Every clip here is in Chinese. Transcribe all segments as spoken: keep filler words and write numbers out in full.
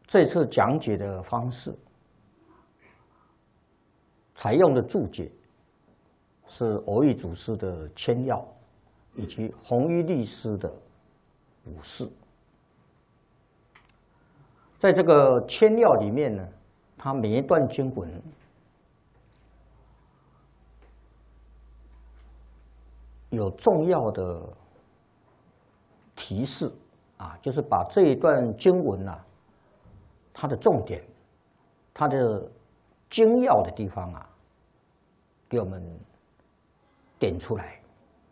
这次讲解的方式，采用的注解是蕅益祖师的签要，以及弘一律师的补释。在这个签要里面呢，它每一段经文有重要的提示啊，就是把这一段经文啊，它的重点、它的精要的地方啊，给我们点出来。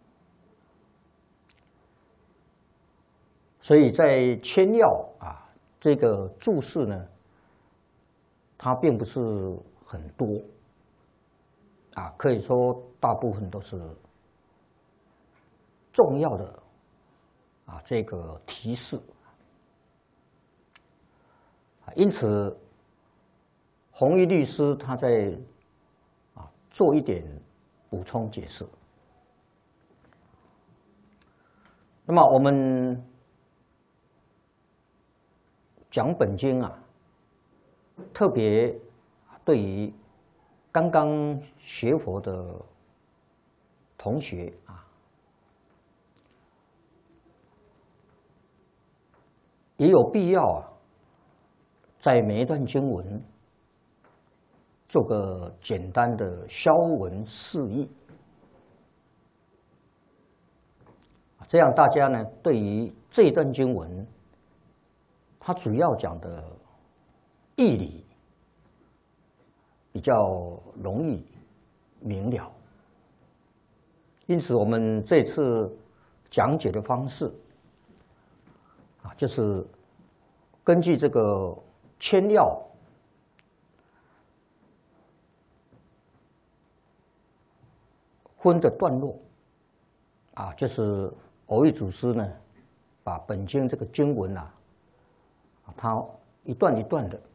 所以在签要啊这个注释呢，它并不是很多啊，可以说大部分都是重要的啊这个提示。因此，弘一律师他在啊做一点补充解释。那么我们讲本经啊，特别对于刚刚学佛的同学啊，也有必要啊，在每一段经文做个简单的消文释义，这样大家呢对于这一段经文，它主要讲的义理比较容易明了。因此，我们这次讲解的方式啊，就是根据这个签要分的段落啊，就是蕅益祖师呢，把本经这个经文啊，它一段一段的，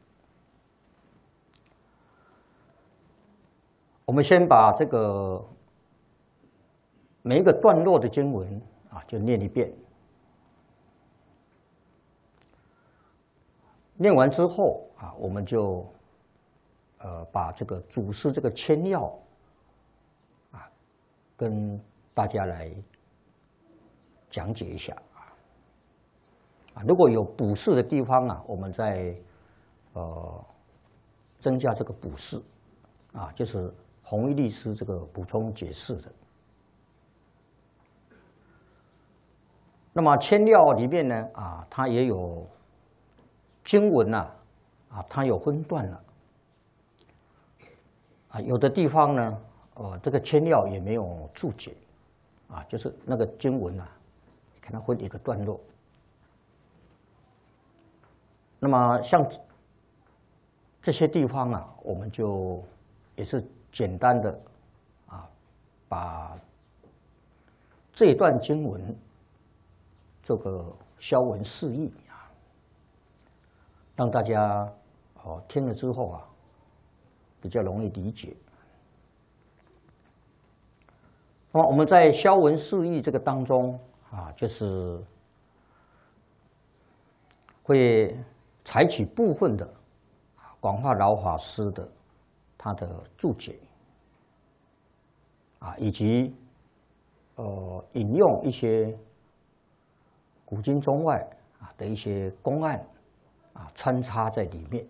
我们先把这个每一个段落的经文啊，就念一遍。念完之后啊，我们就呃把这个祖师这个签要啊，跟大家来讲解一下啊。如果有补释的地方啊，我们再呃增加这个补释啊，就是弘一律师这个补充解释的。那么签要里面呢啊，它也有经文呐啊，它有分段了啊，有的地方呢，呃，这个签要也没有注解啊，就是那个经文啊，给它分一个段落。那么像这些地方啊，我们就也是简单的啊，把这一段经文做个消文释义啊，让大家哦听了之后啊，比较容易理解。那么我们在消文释义这个当中啊，就是会采取部分的广化老法师的他的注解啊，以及呃引用一些古今中外啊的一些公案啊穿插在里面。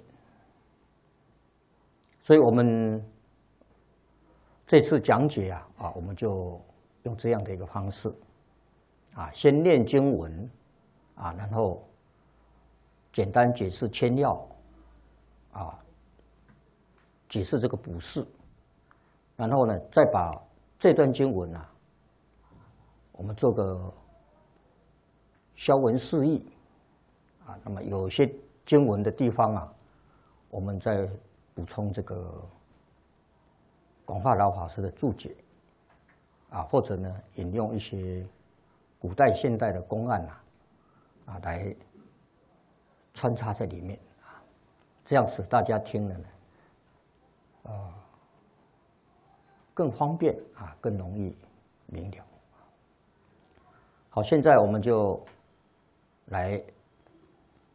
所以我们这次讲解啊啊，我们就用这样的一个方式啊，先念经文啊，然后简单解释签要啊，解释这个补释，然后呢，再把这段经文啊，我们做个消文释义啊。那么有些经文的地方啊，我们再补充这个广化老法师的注解啊，或者呢引用一些古代现代的公案啊啊来穿插在里面啊，这样使大家听了呢，呃，更方便啊，更容易明了。好，现在我们就来